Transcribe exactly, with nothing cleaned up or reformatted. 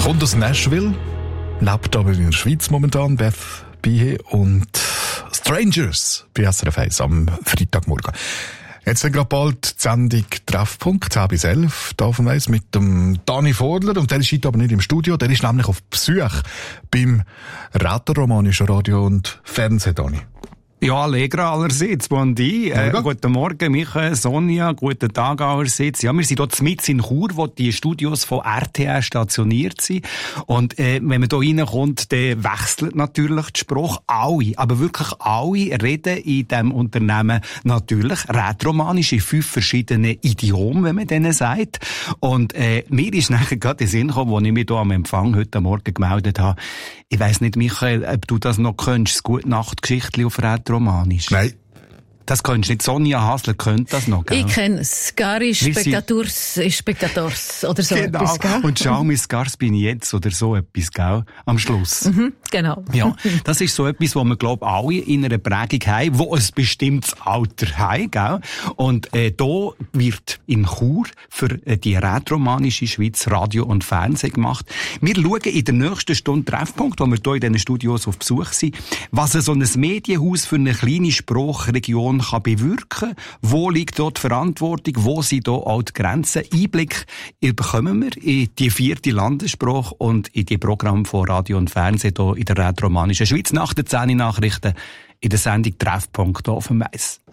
Kommt aus Nashville, lebt aber in der Schweiz momentan, Beth Bihe, und Strangers bei S R F eins am Freitagmorgen. Jetzt dann gerade bald die Sendung Treffpunkt, zehn bis elf, da von weiss, mit dem Dani Vordler. Und der ist heute aber nicht im Studio, der ist nämlich auf Besuch beim Rätorromanischen Radio und Fernsehen, Dani. Ja, Allegra allerseits, Bondi. Äh, guten Morgen, Michael, Sonja, guten Tag allerseits. Ja, wir sind dort mitten in Chur, wo die Studios von R T R stationiert sind. Und äh, wenn man hier reinkommt, dann wechselt natürlich der Spruch. Alle, aber wirklich alle reden in diesem Unternehmen natürlich rätoromanisch in fünf verschiedenen Idiomen, wenn man denen sagt. Und äh, mir ist nachher gerade in den Sinn gekommen, als ich mich hier am Empfang heute Morgen gemeldet habe. Ich weiss nicht, Michael, ob du das noch kennst, das Gute-Nacht-Geschichtli auf Rätoromanisch. Nein. Das kennst du nicht. Sonja Hasler kennt das noch, gell? Ich kenne es. Gari Spectators, Spectators oder so genau. etwas, gell? Und schau, mein Gars bin ich jetzt oder so etwas, gell? Am Schluss. Mhm, genau. Ja, das ist so etwas, wo wir, glaube ich, alle in einer Prägung haben, wo ein bestimmtes Alter haben, gell? Und äh, da wird in Chur für äh, die rätoromanische Schweiz Radio und Fernsehen gemacht. Wir schauen in der nächsten Stunde Treffpunkt, wo wir hier in diesen Studios auf Besuch sind, was so ein Medienhaus für eine kleine Sprachregion kann bewirken, wo liegt dort die Verantwortung, wo sind da auch die Grenzen. Einblick bekommen wir in die vierte Landessprache und in die Programme von Radio und Fernsehen hier in der rätoromanischen Schweiz nach den zehn Nachrichten in der Sendung Treffpunkt auf dem Weiss.